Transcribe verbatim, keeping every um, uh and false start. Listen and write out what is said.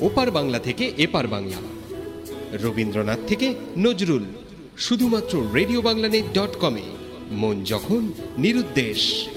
ওপার বাংলা থেকে এপার বাংলা, রবীন্দ্রনাথ থেকে নজরুল, শুধুমাত্র রেডিও বাংলা নেট ডট কমে। মন যখন নিরুদ্দেশ।